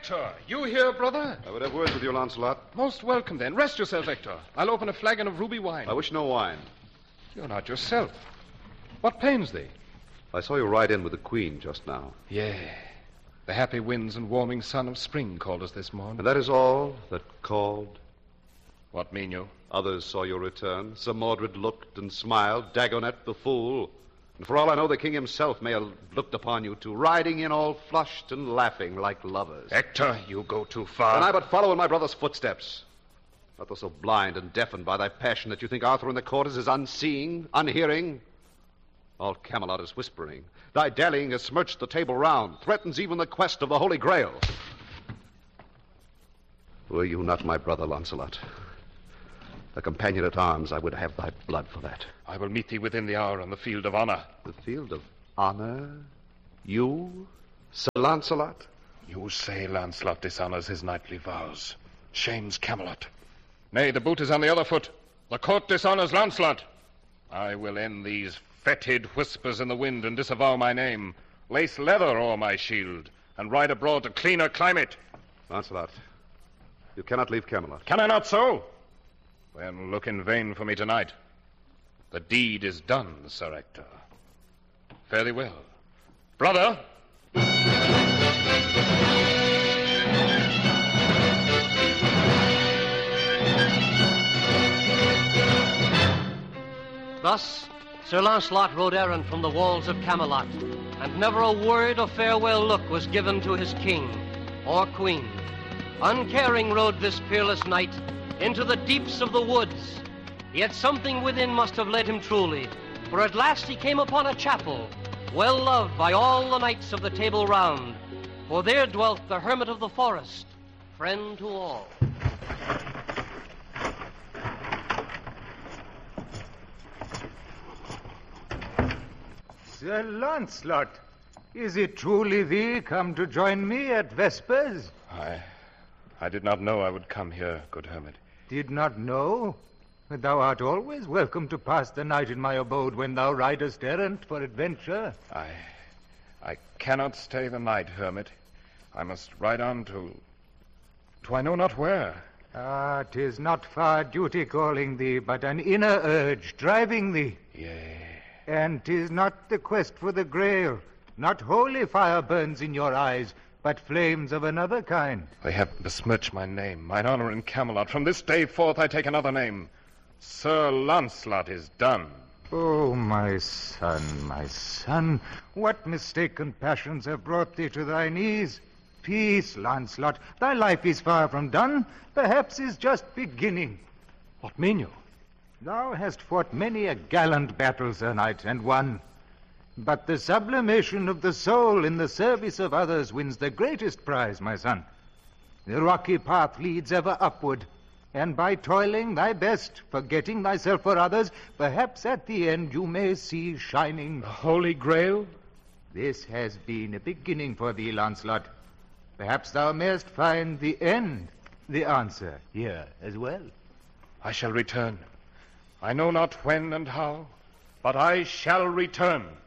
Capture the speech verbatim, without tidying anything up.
Hector, you here, brother? I would have words with you, Lancelot. Most welcome, then. Rest yourself, Hector. I'll open a flagon of ruby wine. I wish no wine. You're not yourself. What pains thee? I saw you ride in with the Queen just now. Yea. The happy winds and warming sun of spring called us this morn. And that is all that called? What mean you? Others saw your return. Sir Mordred looked and smiled. Dagonet the fool. And for all I know, the king himself may have looked upon you two, riding in all flushed and laughing like lovers. Hector, you go too far. And I but follow in my brother's footsteps. Not though so blind and deafened by thy passion that you think Arthur in the court is unseeing, unhearing. All Camelot is whispering. Thy dallying has smirched the table round, threatens even the quest of the Holy Grail. Were you not my brother, Lancelot, a companion at arms, I would have thy blood for that. I will meet thee within the hour on the field of honor. The field of honor? You, Sir Lancelot? You say Lancelot dishonors his knightly vows, shames Camelot. Nay, the boot is on the other foot. The court dishonors Lancelot. I will end these fetid whispers in the wind and disavow my name, lace leather o'er my shield, and ride abroad to cleaner climate. Lancelot, you cannot leave Camelot. Can I not so? Then look in vain for me tonight. The deed is done, Sir Hector. Fare thee well. Brother! Thus, Sir Lancelot rode errant from the walls of Camelot, and never a word of farewell look was given to his king or queen. Uncaring rode this peerless knight into the deeps of the woods. Yet something within must have led him truly, for at last he came upon a chapel, well loved by all the knights of the Table Round, for there dwelt the hermit of the forest, friend to all. Sir Lancelot, is it truly thee come to join me at vespers? I... I did not know I would come here, good hermit. Did not know? Thou art always welcome to pass the night in my abode when thou ridest errant for adventure. I... I cannot stay the night, hermit. I must ride on to... to I know not where. Ah, 'tis not far duty calling thee, but an inner urge driving thee. Yea. And 'tis not the quest for the Grail. Not holy fire burns in your eyes, but flames of another kind. They have besmirched my name, mine honor in Camelot. From this day forth I take another name. Sir Lancelot is done. Oh, my son, my son, what mistaken passions have brought thee to thy knees? Peace, Lancelot, thy life is far from done, perhaps is just beginning. What mean you? Thou hast fought many a gallant battle, Sir Knight, and won. But the sublimation of the soul in the service of others wins the greatest prize, my son. The rocky path leads ever upward, and by toiling thy best, forgetting thyself for others, perhaps at the end you may see shining... The Holy Grail? This has been a beginning for thee, Lancelot. Perhaps thou mayest find the end, the answer, here as well. I shall return. I know not when and how, but I shall return.